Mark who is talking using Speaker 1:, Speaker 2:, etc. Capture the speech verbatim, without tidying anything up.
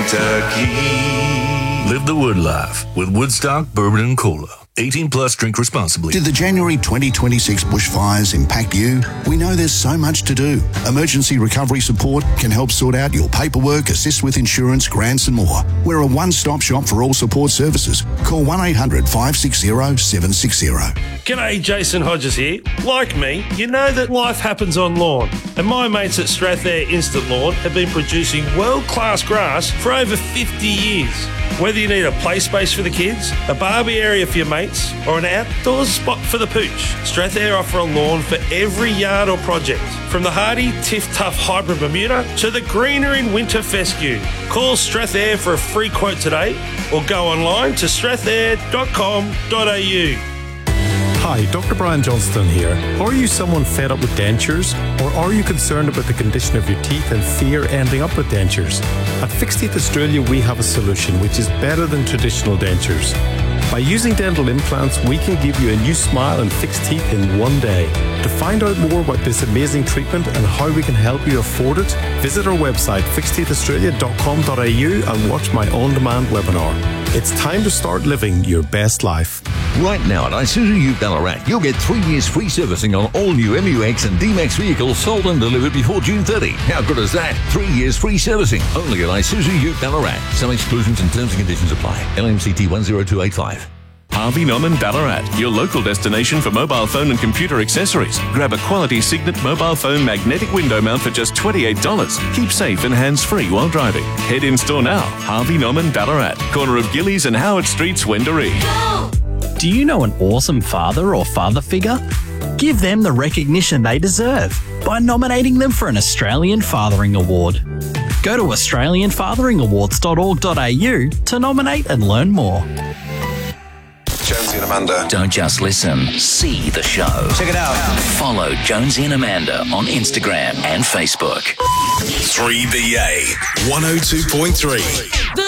Speaker 1: Kentucky. Live the Wood life with Woodstock Bourbon and Cola. eighteen plus, drink responsibly.
Speaker 2: Did the January twenty twenty-six bushfires impact you? We know there's so much to do. Emergency recovery support can help sort out your paperwork, assist with insurance, grants and more. We're a one-stop shop for all support services. Call one eight hundred five six zero seven six zero.
Speaker 3: G'day, Jason Hodges here. Like me, you know that life happens on lawn. And my mates at Strathair Instant Lawn have been producing world-class grass for over fifty years. Whether you need a play space for the kids, a barbie area for your mates, or an outdoors spot for the pooch, Strathair offer a lawn for every yard or project. From the hardy Tiff Tough Hybrid Bermuda to the greener in winter fescue. Call Strathair for a free quote today or go online to strathair dot com dot a u.
Speaker 4: Hi, Doctor Brian Johnston here. Are you someone fed up with dentures? Or are you concerned about the condition of your teeth and fear ending up with dentures? At Fixed Teeth Australia, we have a solution which is better than traditional dentures. By using dental implants, we can give you a new smile and fixed teeth in one day. To find out more about this amazing treatment and how we can help you afford it, visit our website fixed teeth australia dot com dot a u and watch my on-demand webinar. It's time to start living your best life.
Speaker 5: Right now at Isuzu Ute Ballarat, you'll get three years free servicing on all new M U X and D-Max vehicles sold and delivered before June thirtieth. How good is that? Three years free servicing only at Isuzu Ute Ballarat. Some exclusions and terms and conditions apply. L M C T one zero two eight five.
Speaker 6: Harvey Norman Ballarat, your local destination for mobile phone and computer accessories. Grab a quality Signet mobile phone magnetic window mount for just twenty-eight dollars. Keep safe and hands-free while driving. Head in store now. Harvey Norman Ballarat, corner of Gillies and Howard Streets, Wendouree.
Speaker 7: Do you know an awesome father or father figure? Give them the recognition they deserve by nominating them for an Australian Fathering Award. Go to australian fathering awards dot org dot a u to nominate and learn more.
Speaker 8: Jonesy and Amanda.
Speaker 9: Don't just listen, see the show.
Speaker 8: Check it out.
Speaker 9: Follow Jonesy and Amanda on Instagram and Facebook.
Speaker 1: three B A one oh two point three.